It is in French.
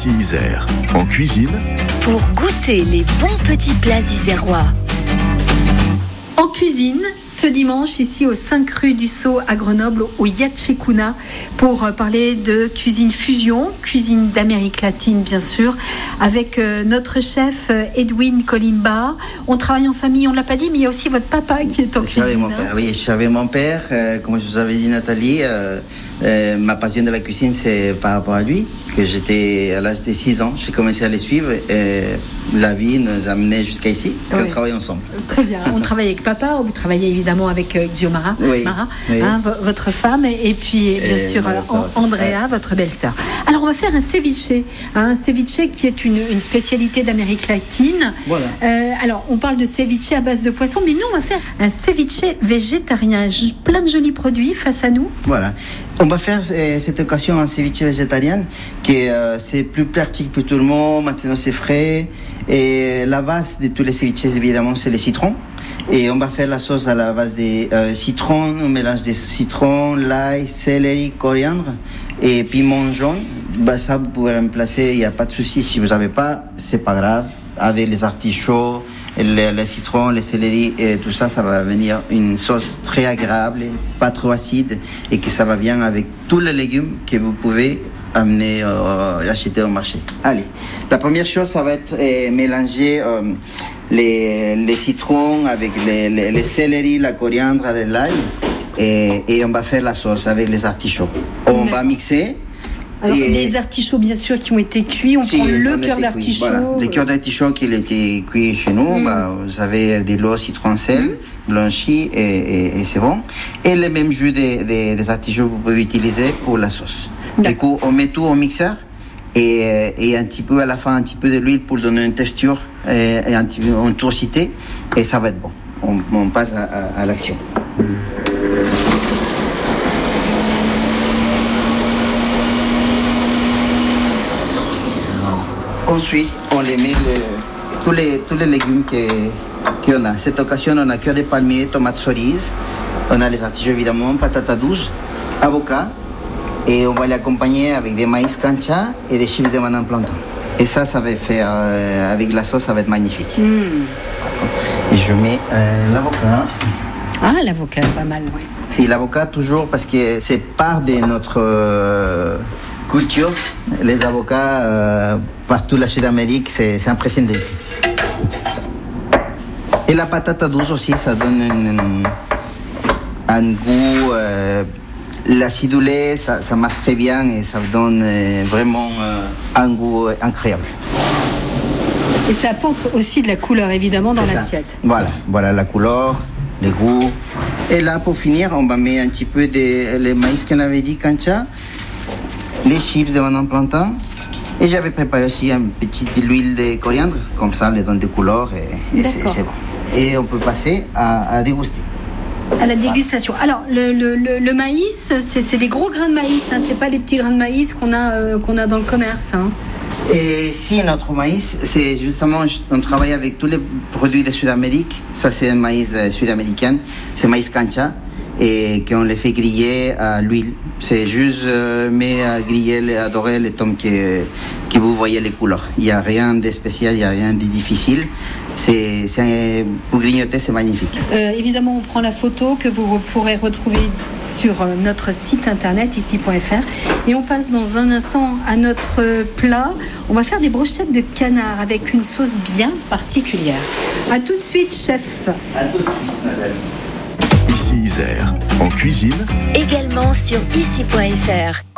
Ici Isère, en cuisine. Pour goûter les bons petits plats isérois. En cuisine, ce dimanche, ici aux 5 rue du Sceau à Grenoble, au Yatchekuna, pour parler de cuisine fusion, cuisine d'Amérique latine bien sûr, avec notre chef Edwin Colimba. On travaille en famille, on ne l'a pas dit, mais il y a aussi votre papa qui est en cuisine. Oui, je suis avec mon père. Comme je vous avais dit, Nathalie, ma passion de la cuisine, c'est par rapport à lui, que j'étais à l'âge de 6 ans. J'ai commencé à les suivre et la vie nous a amenés jusqu'à ici. Oui. On travaille ensemble. Très bien. On travaille avec papa, vous travaillez évidemment avec Xiomara, oui. Hein, votre femme, et puis bien sûr Andrea, votre belle-sœur. Alors on va faire un ceviche, un ceviche qui est une spécialité d'Amérique latine. Voilà. Alors on parle de ceviche à base de poisson, mais nous on va faire un ceviche végétarien. Plein de jolis produits face à nous. Voilà. On va faire cette occasion un ceviche végétarien qui c'est plus pratique pour tout le monde. Maintenant c'est frais. Et la base de tous les ceviches, évidemment, c'est les citrons. Et on va faire la sauce à la base des citrons, un mélange de citron, l'ail, céleri, coriandre et piment jaune. Bah, ça, vous pouvez remplacer, il n'y a pas de souci. Si vous n'avez pas, c'est pas grave. Avec les artichauts, les citrons, les céleri et tout ça, ça va venir une sauce très agréable, pas trop acide et que ça va bien avec tous les légumes que vous pouvez amener acheter au marché. Allez, la première chose, ça va être mélanger les citrons avec les céleri, la coriandre, l'ail et on va faire la sauce avec les artichauts. On va mixer. Alors, les artichauts, bien sûr, qui ont été cuits, on prend le cœur d'artichaut. Voilà. Le cœur d'artichaut qui a été cuit chez nous, vous avez de l'eau, citron, sel, blanchi et c'est bon. Et le même jus des artichauts que vous pouvez utiliser pour la sauce. Du coup, on met tout au mixeur et un petit peu à la fin, un petit peu de l'huile pour donner une texture et un petit peu une tourcité et ça va être bon. On passe à l'action. Ensuite, on les met tous les légumes qu'on a. Cette occasion, on a cœur de palmier, tomates cerises, on a les artichauts évidemment, patatas douces, avocat. Et on va l'accompagner avec des maïs cancha et des chips de banane plantain. Et ça va faire, avec la sauce, ça va être magnifique. Et je mets l'avocat. Ah, l'avocat, pas mal, oui. C'est l'avocat toujours parce que c'est part de notre culture. Les avocats, partout la Sud-Amérique, c'est impressionnant. Et la patate douce aussi, ça donne un goût... L'acidulé, ça marche très bien et ça donne vraiment un goût incroyable. Et ça apporte aussi de la couleur, évidemment, dans l'assiette. Voilà la couleur, le goût. Et là, pour finir, on va mettre un petit peu le maïs qu'on avait dit, cancha, les chips de banane plantain. Et j'avais préparé aussi un petit huile de coriandre, comme ça, les donne de couleur et c'est bon. Et on peut passer à déguster. À la dégustation. Alors, le maïs, c'est des gros grains de maïs, hein, c'est pas les petits grains de maïs qu'on a dans le commerce. Hein. Et si notre maïs, c'est justement, on travaille avec tous les produits de Sud-Amérique. Ça, c'est un maïs sud-américain, c'est maïs cancha, et qu'on les fait griller à l'huile. C'est juste griller, adorer les tomes que vous voyez les couleurs. Il n'y a rien de spécial, il n'y a rien de difficile. Pour grignoter, c'est magnifique. Évidemment, on prend la photo que vous pourrez retrouver sur notre site internet ici.fr et on passe dans un instant à notre plat. On va faire des brochettes de canard avec une sauce bien particulière. À tout de suite, chef. À tout de suite, Nathalie. Ici Isère, en cuisine. Également sur ici.fr.